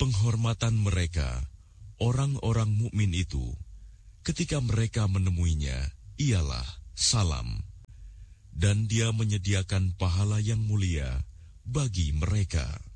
penghormatan mereka, orang-orang mukmin itu, ketika mereka menemuinya, ialah salam. Dan dia menyediakan pahala yang mulia bagi mereka.